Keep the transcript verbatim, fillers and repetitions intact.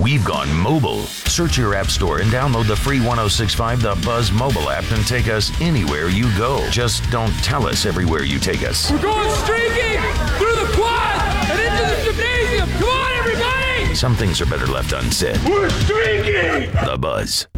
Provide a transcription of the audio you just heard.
we've gone mobile. Search your app store and download the free one oh six point five The Buzz mobile app and take us anywhere you go. Just don't tell us everywhere you take us. We're going streaking through the quad and into the gymnasium. Come on, everybody! Some things are better left unsaid. We're streaking! The Buzz.